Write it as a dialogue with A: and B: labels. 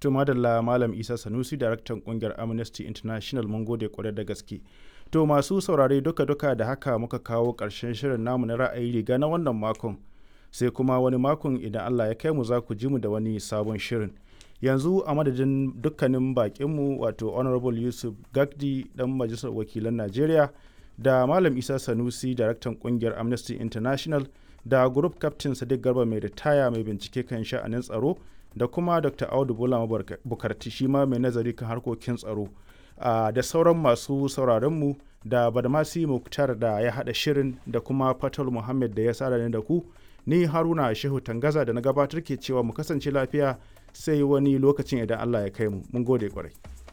A: To madalla Malam Isa Sanusi, daraktan kungiyar Amnesty International, mun gode kwarai da gaske. To masu saurare duka-duka da haka muka kawo ƙarshen shirin namu na ra'ayi riga na wannan makon. Sai kuma wani makon idan Allah ya kai mu za ku ji mu da wani sabon shirin. Yanzu a madadin dukkanin bakinmu wato Honorable Yusuf Gagdi dan Majalisar Wakilan Najeriya da Malam Isa Sanusi, daraktan kungiyar Amnesty International, da Group Captain Sadiq Garba mai ritaya mai bincike kan sha'anin tsaro, da kuma Dr. Audu Bulama Bukarti shi ma mai nazari kan harkokin tsaro, da sauran masu sauraronmu, da Badmasi Muktar da ya haɗa shirin, da kuma Fatal Muhammad da ya sada ni da ku. Ni Haruna Shehu Tangaza da na gabatar ke cewa mu kasance lafiya sai wani lokacin idan Allah ya kai mu. Mun gode kwarai.